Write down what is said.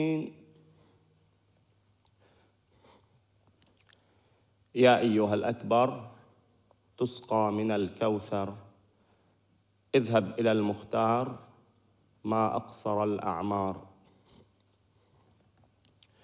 يا أيها الأكبر تسقى من الكوثر، اذهب إلى المختار ما أقصر الأعمار.